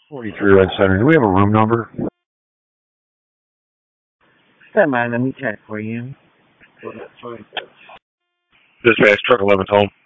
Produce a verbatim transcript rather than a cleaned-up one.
forty-three Red Center. Do we have a room number? Never mind, let me check for you. Dispatch, truck eleven's home.